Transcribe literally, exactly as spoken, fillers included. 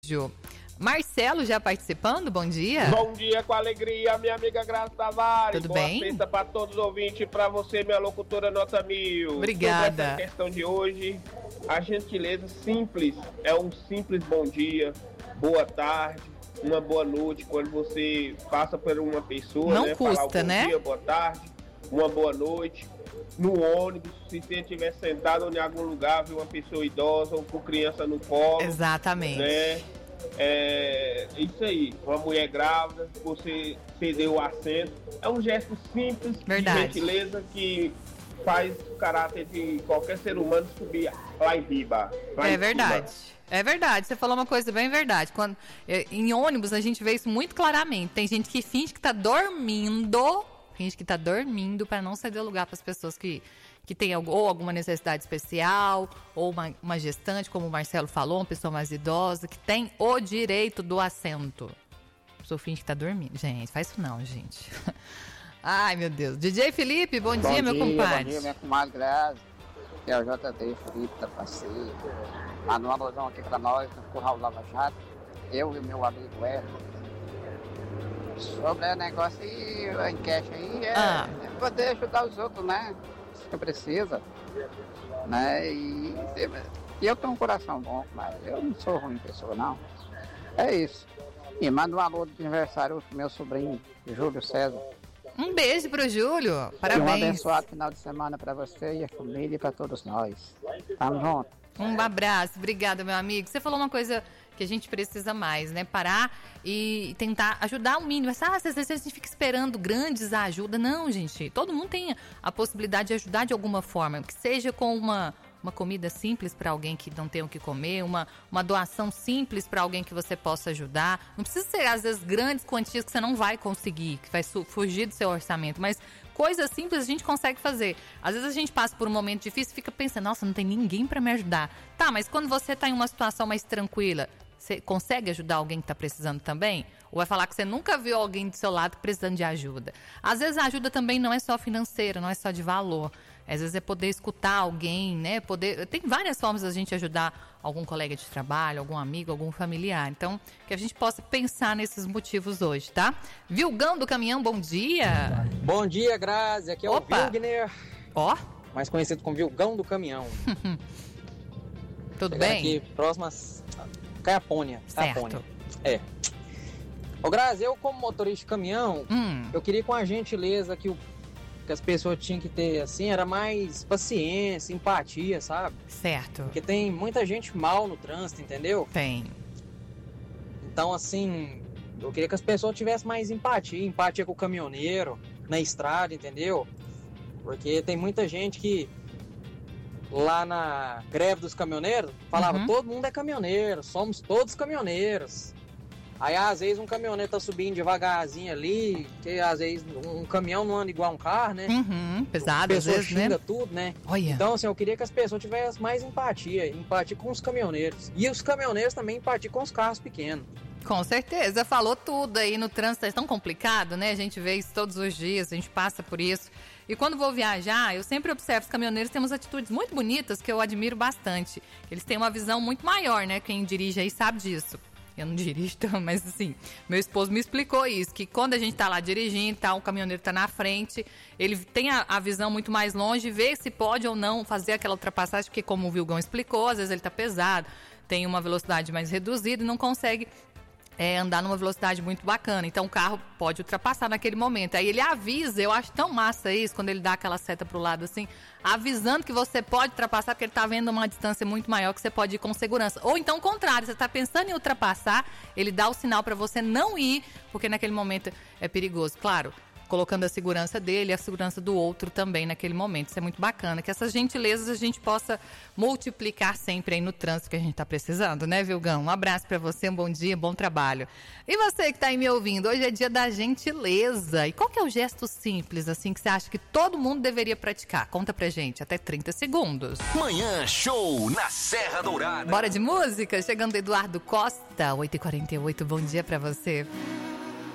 Marcelo já participando, bom dia. Bom dia, com alegria, minha amiga Graça Tavares. Tudo Boa bem? sexta para todos os ouvintes, para você, minha locutora nota mil. Obrigada. Sobre essa questão de hoje, a gentileza simples é um simples bom dia, boa tarde, uma boa noite, quando você passa por uma pessoa, não né, custa, falar um bom né? dia, boa tarde, uma boa noite. No ônibus, se você estiver sentado em algum lugar, ver uma pessoa idosa ou com criança no colo. Exatamente. Né? É isso aí, uma mulher grávida, você ceder o assento, é um gesto simples, Verdade. de gentileza, que faz o caráter de qualquer ser humano subir lá em riba. Lá É em verdade. cima. É verdade, você falou uma coisa bem verdade. Quando, é, em ônibus a gente vê isso muito claramente. Tem gente que finge que tá dormindo, finge que tá dormindo para não ceder lugar para as pessoas que, que têm ou alguma necessidade especial, ou uma, uma gestante, como o Marcelo falou, uma pessoa mais idosa, que tem o direito do assento. A pessoa finge que tá dormindo. Gente, faz isso não, gente. Ai, meu Deus. D J Felipe, bom, bom dia, meu dia, compadre. Bom dia, minha comadre Grazi. Que é o J D Felipe da Passeio. Mandou uma alusão aqui pra nós, no Curral Lava Jato. Eu e o meu amigo Everton. Sobre o negócio aí, a enquete aí, é, Ah. é poder ajudar os outros, né? Que precisa. Né? E, e eu tenho um coração bom, mas eu não sou ruim pessoa, não. É isso. E manda um alô de aniversário pro meu sobrinho, Júlio César. Um beijo pro Júlio. E um Parabéns. abençoado final de semana pra você e a família e pra todos nós. Tamo junto. Um abraço, obrigada, meu amigo. Você falou uma coisa que a gente precisa mais, né? Parar e tentar ajudar o mínimo. Ah, às vezes a gente fica esperando grandes ajuda. Não, gente. Todo mundo tem a possibilidade de ajudar de alguma forma. Que seja com uma, uma comida simples para alguém que não tem o que comer, uma, uma doação simples para alguém que você possa ajudar. Não precisa ser, às vezes, grandes quantias que você não vai conseguir, que vai su- fugir do seu orçamento. Mas coisas simples a gente consegue fazer. Às vezes a gente passa por um momento difícil e fica pensando, nossa, não tem ninguém para me ajudar. Tá, mas quando você tá em uma situação mais tranquila, você consegue ajudar alguém que está precisando também? Ou vai falar que você nunca viu alguém do seu lado precisando de ajuda? Às vezes a ajuda também não é só financeira, não é só de valor. Às vezes é poder escutar alguém, né? Poder... Tem várias formas da gente ajudar algum colega de trabalho, algum amigo, algum familiar. Então, que a gente possa pensar nesses motivos hoje, tá? Vilgão do Caminhão, bom dia! Bom dia, Grazi. Aqui é Opa. o Vilgner, Ó, mais conhecido como Vilgão do Caminhão. tudo Chegando bem? aqui próximas Caiapônia. Certo. Caiapônia. É. Ô, Grazi, eu como motorista de caminhão, Hum, eu queria com a gentileza que, o, que as pessoas tinham que ter, assim, era mais paciência, empatia, sabe? certo. Porque tem muita gente mal no trânsito, entendeu? Tem. Então, assim, eu queria que as pessoas tivessem mais empatia, empatia com o caminhoneiro, na estrada, entendeu? Porque tem muita gente que lá na greve dos caminhoneiros falava, Uhum. todo mundo é caminhoneiro, somos todos caminhoneiros. Aí às vezes um caminhoneiro tá subindo devagarzinho ali, que às vezes um caminhão não anda igual um carro, né? Uhum, pesado A às pessoa vezes, xinga né? tudo, né? Olha. Então, assim, eu queria que as pessoas tivessem mais empatia, empatia com os caminhoneiros. E os caminhoneiros também empatia com os carros pequenos. Com certeza, falou tudo aí no trânsito, é tão complicado, né? A gente vê isso todos os dias, a gente passa por isso. E quando vou viajar, eu sempre observo os caminhoneiros têm umas atitudes muito bonitas que eu admiro bastante. Eles têm uma visão muito maior, né? Quem dirige aí sabe disso. Eu não dirijo, mas assim, meu esposo me explicou isso, que quando a gente tá lá dirigindo, tá, o caminhoneiro tá na frente, ele tem a, a visão muito mais longe, vê se pode ou não fazer aquela ultrapassagem, porque como o Vilgão explicou, às vezes ele tá pesado, tem uma velocidade mais reduzida e não consegue É, andar numa velocidade muito bacana. Então o carro pode ultrapassar naquele momento. Aí ele avisa, eu acho tão massa isso, quando ele dá aquela seta pro lado assim, avisando que você pode ultrapassar, porque ele tá vendo uma distância muito maior que você pode ir com segurança. Ou então o contrário, você tá pensando em ultrapassar, ele dá o sinal para você não ir, porque naquele momento é perigoso. Claro, colocando a segurança dele e a segurança do outro também naquele momento. Isso é muito bacana, que essas gentilezas a gente possa multiplicar sempre aí no trânsito que a gente tá precisando, né, Vilgão? Um abraço pra você, um bom dia, bom trabalho. E você que tá aí me ouvindo, hoje é dia da gentileza. E qual que é o gesto simples, assim, que você acha que todo mundo deveria praticar? Conta pra gente, até trinta segundos. Manhã Show na Serra Dourada. Bora de música? Chegando Eduardo Costa, oito e quarenta e oito, bom dia pra você.